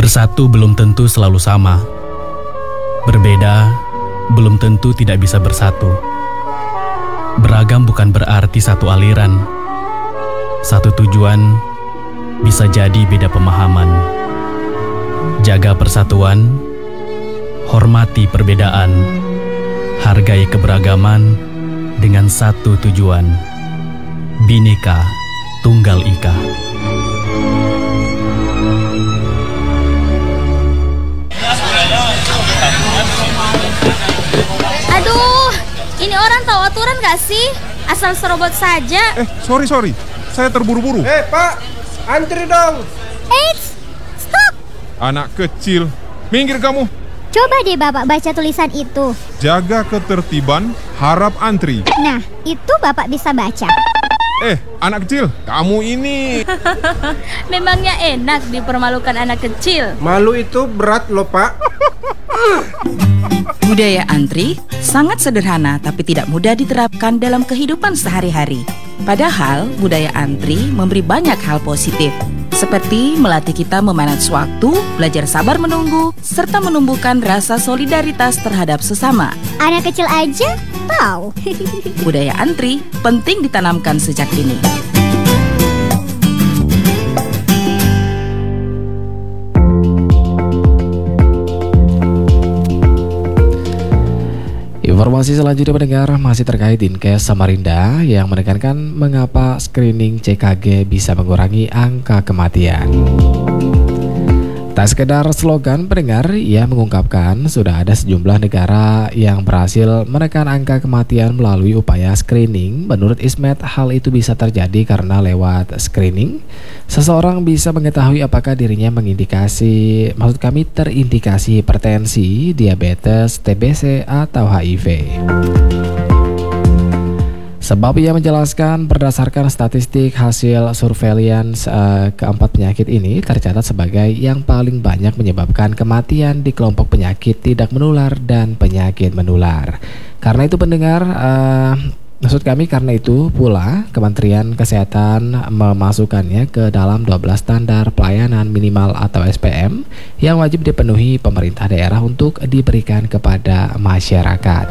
Bersatu belum tentu selalu sama. Berbeda belum tentu tidak bisa bersatu. Beragam bukan berarti satu aliran. Satu tujuan bisa jadi beda pemahaman. Jaga persatuan, hormati perbedaan, hargai keberagaman dengan satu tujuan. Bhinneka Tunggal Ika. Aduh, ini orang tahu aturan gak sih? Asal serobot saja. Sorry. Saya terburu-buru. Pak, antri dong. Eits, stop. Anak kecil, minggir kamu. Coba deh Bapak baca tulisan itu. Jaga ketertiban, harap antri. Nah, itu Bapak bisa baca. Anak kecil, kamu ini. Memangnya enak dipermalukan anak kecil? Malu itu berat loh, Pak. Budaya antri sangat sederhana tapi tidak mudah diterapkan dalam kehidupan sehari-hari. Padahal budaya antri memberi banyak hal positif, seperti melatih kita memanage waktu, belajar sabar menunggu, serta menumbuhkan rasa solidaritas terhadap sesama. Anak kecil aja tahu. Budaya antri penting ditanamkan sejak dini. Informasi selanjutnya pendengar masih terkait Dinkes Samarinda yang menekankan mengapa screening CKG bisa mengurangi angka kematian. Tak sekedar slogan pendengar, ia mengungkapkan sudah ada sejumlah negara yang berhasil menekan angka kematian melalui upaya screening. Menurut Ismet, hal itu bisa terjadi karena lewat screening, seseorang bisa mengetahui apakah dirinya terindikasi hipertensi, diabetes, TBC, atau HIV. Sebab ia menjelaskan berdasarkan statistik hasil surveillance keempat penyakit ini tercatat sebagai yang paling banyak menyebabkan kematian di kelompok penyakit tidak menular dan penyakit menular. Karena itu pendengar, karena itu pula Kementerian Kesehatan memasukkannya ke dalam 12 standar pelayanan minimal atau SPM yang wajib dipenuhi pemerintah daerah untuk diberikan kepada masyarakat.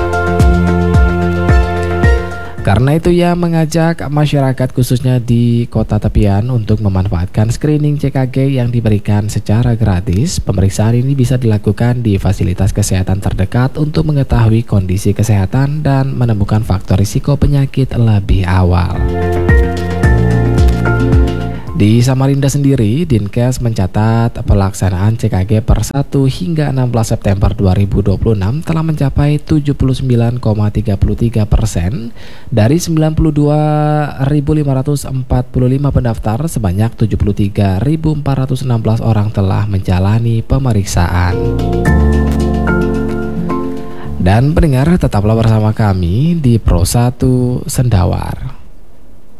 Karena itu ia mengajak masyarakat khususnya di kota tepian untuk memanfaatkan screening CKG yang diberikan secara gratis. Pemeriksaan ini bisa dilakukan di fasilitas kesehatan terdekat untuk mengetahui kondisi kesehatan dan menemukan faktor risiko penyakit lebih awal. Di Samarinda sendiri, Dinkes mencatat pelaksanaan CKG per 1 hingga 16 September 2026 telah mencapai 79,33% dari 92.545 pendaftar. Sebanyak 73.416 orang telah menjalani pemeriksaan. Dan pendengar, tetaplah bersama kami di Pro 1 Sendawar.